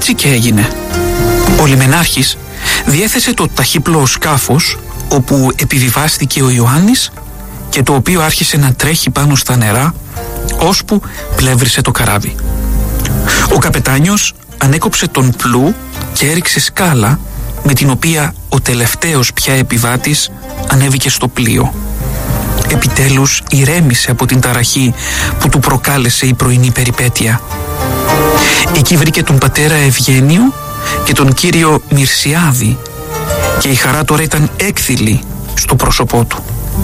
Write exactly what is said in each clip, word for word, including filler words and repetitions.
Έτσι και έγινε. Ο λιμενάρχης διέθεσε το ταχύπλοο σκάφος όπου επιβιβάστηκε ο Ιωάννης και το οποίο άρχισε να τρέχει πάνω στα νερά ώσπου πλεύρισε το καράβι. Ο καπετάνιος ανέκοψε τον πλού και έριξε σκάλα με την οποία ο τελευταίος πια επιβάτης ανέβηκε στο πλοίο. Επιτέλους ηρέμησε από την ταραχή που του προκάλεσε η πρωινή περιπέτεια. Εκεί βρήκε τον πατέρα Ευγένιο και τον κύριο Μυρσιάδη και η χαρά τώρα ήταν έκθυλη στο πρόσωπό του.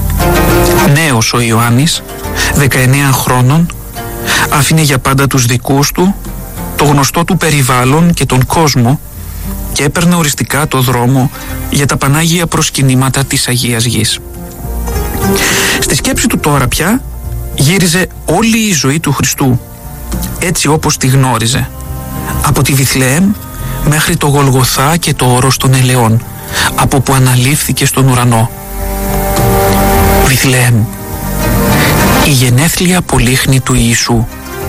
Νέος ο Ιωάννης, δεκαεννέα χρόνων, άφηνε για πάντα τους δικούς του, το γνωστό του περιβάλλον και τον κόσμο και έπαιρνε οριστικά το δρόμο για τα πανάγια προσκυνήματα της Αγίας Γης. Στη σκέψη του τώρα πια γύριζε όλη η ζωή του Χριστού, έτσι όπως τη γνώριζε, από τη Βιθλεέμ μέχρι το Γολγοθά και το όρος των Ελαιών, από που αναλήφθηκε στον ουρανό. Βιθλεέμ, η γενέθλια πολύχνη του Ιησού,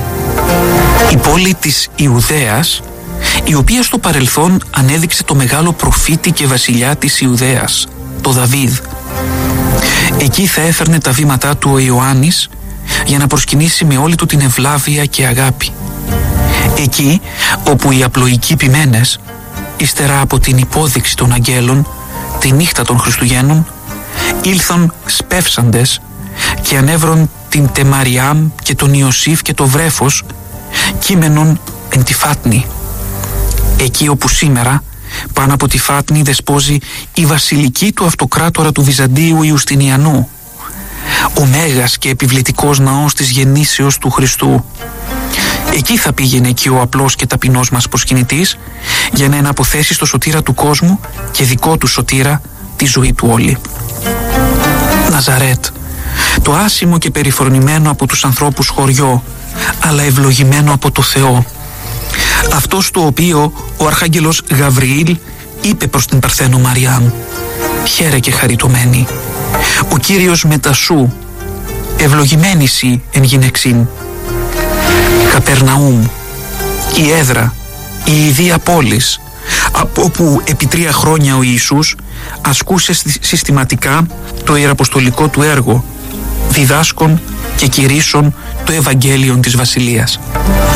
η πόλη της Ιουδαίας, η οποία στο παρελθόν ανέδειξε το μεγάλο προφήτη και βασιλιά της Ιουδαίας, το Δαβίδ. Εκεί θα έφερνε τα βήματά του ο Ιωάννης για να προσκυνήσει με όλη του την ευλάβεια και αγάπη. Εκεί όπου οι απλοϊκοί ποιμένες, ύστερα από την υπόδειξη των αγγέλων, τη νύχτα των Χριστουγέννων, ήλθαν σπεύσαντες και ανέβρον την Τεμαριάμ και τον Ιωσήφ και το βρέφος, κείμενον εν τη Φάτνη. Εκεί όπου σήμερα πάνω από τη Φάτνη δεσπόζει η βασιλική του αυτοκράτορα του Βυζαντίου Ιουστινιανού, ο μέγας και επιβλητικός ναός της γεννήσεως του Χριστού. Εκεί θα πήγαινε και ο απλός και ταπεινός μας προσκυνητής για να εναποθέσει στο σωτήρα του κόσμου και δικό του σωτήρα τη ζωή του όλη. Ναζαρέτ, το άσημο και περιφρονημένο από τους ανθρώπους χωριό, αλλά ευλογημένο από το Θεό. Αυτός το οποίο ο Αρχάγγελος Γαβριήλ είπε προς την Παρθένο Μαριάμ: «Χαίρε και χαριτωμένη, ο Κύριος μετά σου, ευλογημένη σοι εν γυναιξήν». Καπερναούμ, η έδρα, η ιδία πόλης, από όπου επί τρία χρόνια ο Ιησούς ασκούσε συστηματικά το ιεραποστολικό του έργο, διδάσκων και κηρύσσων το Ευαγγέλιον της Βασιλείας.